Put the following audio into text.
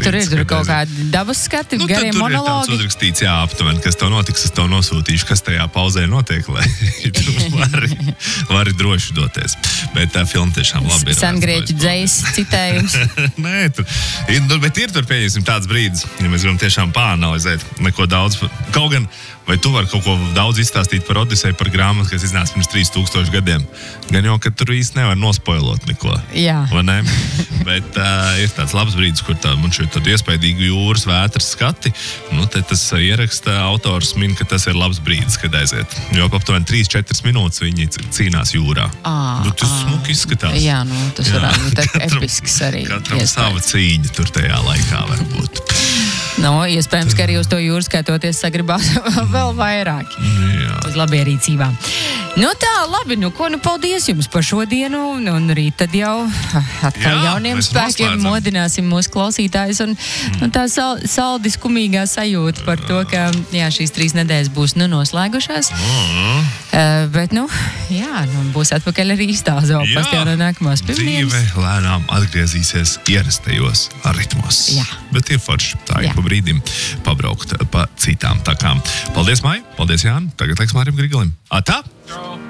tur ir? Tur kaut kādi dabas skati, garie monologi? Tur ir tāds uzrakstīts, jā, aptuveni, kas tev notiks, es tev nosūtīšu, kas tajā pauzē notiek, lai tu vari droši doties. Bet tā filma tiešām labi ir. Sengrieķu dzejs citējums. Nē, bet ir tur pieņemsim tāds brīdis, ja mēs gribam tiešām pāanalizēt neko daudz. Kaut gan, vai tu vari kaut ko daudz izstāstīt par Odiseju, par grāmatu, kas iznāca pirms 3000 gadiem? Gan jau, ka tur īsti nevar nospoilot neko. Jā. Vai ne? Bet ir tāds labs brīdis, kur man šeit tad iespaidīgi jūras vētras skati. Nu, te tas ieraksta autors min, ka tas ir labs brīdis, kad aiziet. Jo aptuveni 3-4 minūtes viņi cīnās jūrā. Tas smuki izskatās. Jā, tas varētu būt episks arī. Katram sava cīņa tur tajā laikā var būt. Iespējams, ka arī uz to jūru skatoties sagribās vēl vairāk. Jā. Uz labierīcībām. Tā, labi, paldies jums par šodienu, un rīt tad jau atkal jauniem spēkiem modināsim mūsu klausītājus, un tā saldi skumīgā sajūta par to, ka, šīs 3 nedēļas būs noslēgušās. Bet, būs atpakaļ arī īstā zoopastā no nākamās pirmdienas. Dzīve lēnām atgriezīsies ierastajos ritmos. Jā. Bet ir forši tā, pa brīdim pabraukt pa citām takām. Paldies, Mai, paldies, Jāni. Tagad laiks Mārim Grigalim. Atā!